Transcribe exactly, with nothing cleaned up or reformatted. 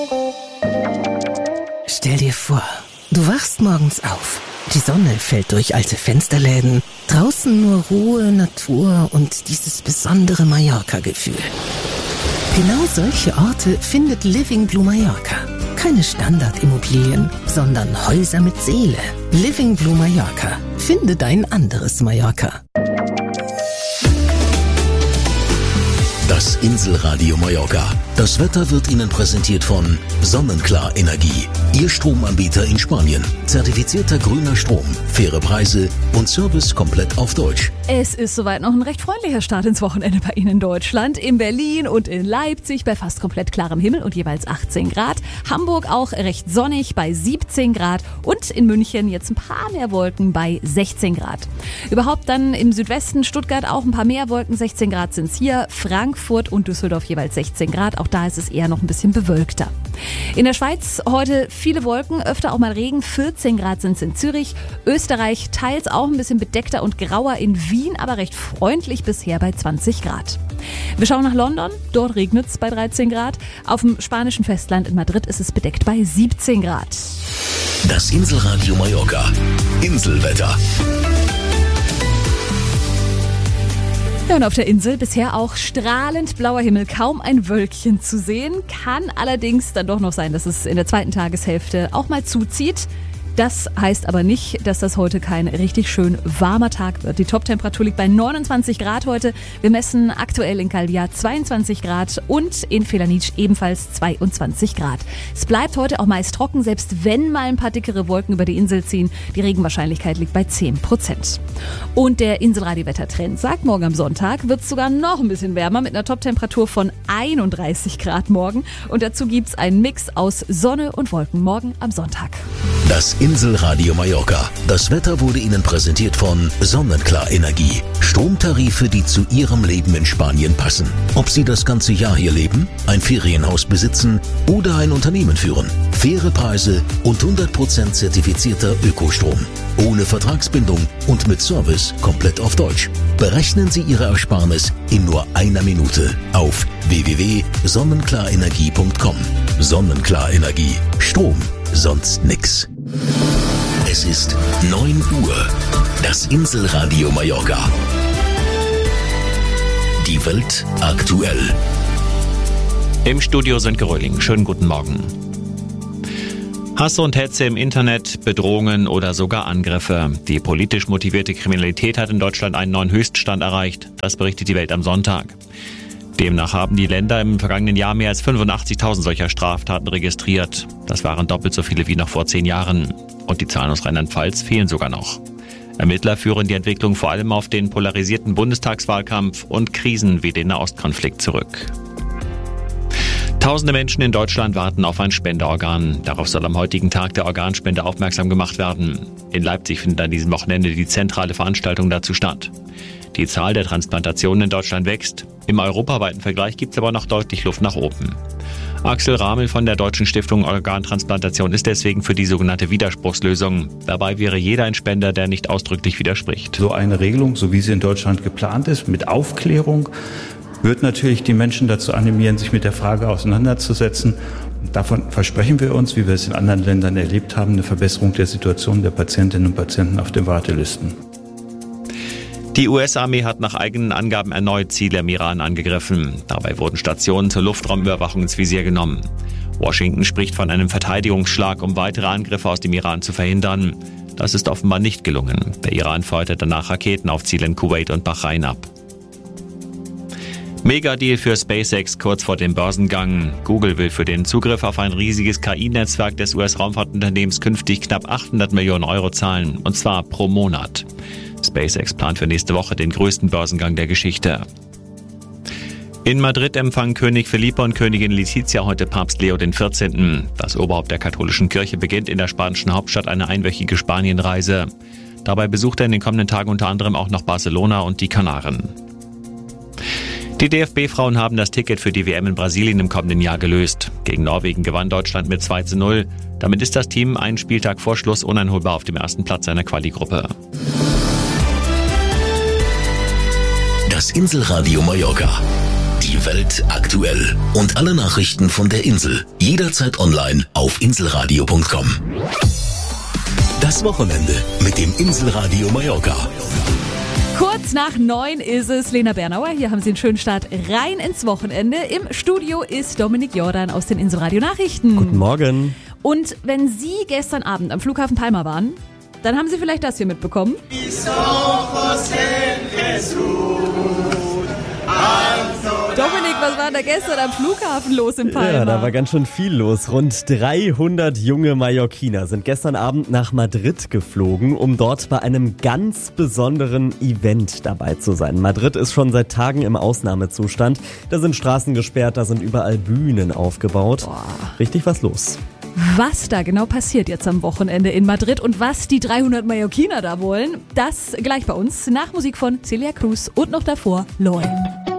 Stell dir vor, du wachst morgens auf. Die Sonne fällt durch alte Fensterläden. Draußen nur Ruhe, Natur und dieses besondere Mallorca-Gefühl. Genau solche Orte findet Living Blue Mallorca. Keine Standardimmobilien, sondern Häuser mit Seele. Living Blue Mallorca. Finde dein anderes Mallorca. Das Inselradio Mallorca. Das Wetter wird Ihnen präsentiert von Sonnenklar Energie. Ihr Stromanbieter in Spanien. Zertifizierter grüner Strom, faire Preise und Service komplett auf Deutsch. Es ist soweit noch ein recht freundlicher Start ins Wochenende bei Ihnen in Deutschland. In Berlin und in Leipzig bei fast komplett klarem Himmel und jeweils achtzehn Grad. Hamburg auch recht sonnig bei siebzehn Grad und in München jetzt ein paar mehr Wolken bei sechzehn Grad. Überhaupt dann im Südwesten Stuttgart auch ein paar mehr Wolken, sechzehn Grad sind es hier. Frankfurt und Düsseldorf jeweils sechzehn Grad, auch da ist es eher noch ein bisschen bewölkter. In der Schweiz heute viele Wolken, öfter auch mal Regen, vierzehn Grad sind es in Zürich. Österreich teils auch ein bisschen bedeckter und grauer in Wien, aber recht freundlich bisher bei zwanzig Grad. Wir schauen nach London, dort regnet es bei dreizehn Grad. Auf dem spanischen Festland in Madrid ist es bedeckt bei siebzehn Grad. Das Inselradio Mallorca. Inselwetter. Ja, und auf der Insel bisher auch strahlend blauer Himmel, kaum ein Wölkchen zu sehen. Kann allerdings dann doch noch sein, dass es in der zweiten Tageshälfte auch mal zuzieht. Das heißt aber nicht, dass das heute kein richtig schön warmer Tag wird. Die Toptemperatur liegt bei neunundzwanzig Grad heute. Wir messen aktuell in Caldia zweiundzwanzig Grad und in Felanitsch ebenfalls zweiundzwanzig Grad. Es bleibt heute auch meist trocken, selbst wenn mal ein paar dickere Wolken über die Insel ziehen. Die Regenwahrscheinlichkeit liegt bei zehn Prozent. Und der Inselradio-Wettertrend sagt, morgen am Sonntag wird es sogar noch ein bisschen wärmer mit einer Toptemperatur von einunddreißig Grad morgen. Und dazu gibt es einen Mix aus Sonne und Wolken morgen am Sonntag. Das Inselradio Mallorca. Das Wetter wurde Ihnen präsentiert von Sonnenklar Energie. Stromtarife, die zu Ihrem Leben in Spanien passen. Ob Sie das ganze Jahr hier leben, ein Ferienhaus besitzen oder ein Unternehmen führen. Faire Preise und hundert Prozent zertifizierter Ökostrom. Ohne Vertragsbindung und mit Service komplett auf Deutsch. Berechnen Sie Ihre Ersparnis in nur einer Minute auf w w w punkt sonnenklarenergie punkt com. Sonnenklar Energie. Strom, sonst nix. Es ist neun Uhr. Das Inselradio Mallorca. Die Welt aktuell. Im Studio sind Geröhling. Schönen guten Morgen. Hass und Hetze im Internet, Bedrohungen oder sogar Angriffe. Die politisch motivierte Kriminalität hat in Deutschland einen neuen Höchststand erreicht. Das berichtet die Welt am Sonntag. Demnach haben die Länder im vergangenen Jahr mehr als fünfundachtzigtausend solcher Straftaten registriert. Das waren doppelt so viele wie noch vor zehn Jahren. Und die Zahlen aus Rheinland-Pfalz fehlen sogar noch. Ermittler führen die Entwicklung vor allem auf den polarisierten Bundestagswahlkampf und Krisen wie den Nahostkonflikt zurück. Tausende Menschen in Deutschland warten auf ein Spenderorgan. Darauf soll am heutigen Tag der Organspende aufmerksam gemacht werden. In Leipzig findet an diesem Wochenende die zentrale Veranstaltung dazu statt. Die Zahl der Transplantationen in Deutschland wächst. Im europaweiten Vergleich gibt es aber noch deutlich Luft nach oben. Axel Ramel von der Deutschen Stiftung Organtransplantation ist deswegen für die sogenannte Widerspruchslösung. Dabei wäre jeder ein Spender, der nicht ausdrücklich widerspricht. So eine Regelung, so wie sie in Deutschland geplant ist, mit Aufklärung, wird natürlich die Menschen dazu animieren, sich mit der Frage auseinanderzusetzen. Davon versprechen wir uns, wie wir es in anderen Ländern erlebt haben, eine Verbesserung der Situation der Patientinnen und Patienten auf den Wartelisten. Die U S-Armee hat nach eigenen Angaben erneut Ziele im Iran angegriffen. Dabei wurden Stationen zur Luftraumüberwachung ins Visier genommen. Washington spricht von einem Verteidigungsschlag, um weitere Angriffe aus dem Iran zu verhindern. Das ist offenbar nicht gelungen. Der Iran feuerte danach Raketen auf Ziele in Kuwait und Bahrain ab. Megadeal für SpaceX kurz vor dem Börsengang. Google will für den Zugriff auf ein riesiges K I-Netzwerk des U S-Raumfahrtunternehmens künftig knapp achthundert Millionen Euro zahlen, und zwar pro Monat. SpaceX plant für nächste Woche den größten Börsengang der Geschichte. In Madrid empfangen König Felipe und Königin Letizia heute Papst Leo der vierzehnte. Das Oberhaupt der katholischen Kirche beginnt in der spanischen Hauptstadt eine einwöchige Spanienreise. Dabei besucht er in den kommenden Tagen unter anderem auch noch Barcelona und die Kanaren. Die D F B-Frauen haben das Ticket für die W M in Brasilien im kommenden Jahr gelöst. Gegen Norwegen gewann Deutschland mit zwei zu null. Damit ist das Team einen Spieltag vor Schluss uneinholbar auf dem ersten Platz seiner Quali-Gruppe. Das Inselradio Mallorca. Die Welt aktuell. Und alle Nachrichten von der Insel. Jederzeit online auf inselradio punkt com. Das Wochenende mit dem Inselradio Mallorca. Kurz nach neun ist es. Lena Bernauer, hier haben Sie einen schönen Start rein ins Wochenende. Im Studio ist Dominik Jordan aus den Inselradio Nachrichten. Guten Morgen. Und wenn Sie gestern Abend am Flughafen Palma waren, dann haben Sie vielleicht das hier mitbekommen. Dominik, was war da gestern am Flughafen los in Palma? Ja, da war ganz schön viel los. Rund dreihundert junge Mallorquiner sind gestern Abend nach Madrid geflogen, um dort bei einem ganz besonderen Event dabei zu sein. Madrid ist schon seit Tagen im Ausnahmezustand. Da sind Straßen gesperrt, da sind überall Bühnen aufgebaut. Boah. Richtig was los. Was da genau passiert jetzt am Wochenende in Madrid und was die dreihundert Mallorquiner da wollen, das gleich bei uns nach Musik von Celia Cruz und noch davor Loy.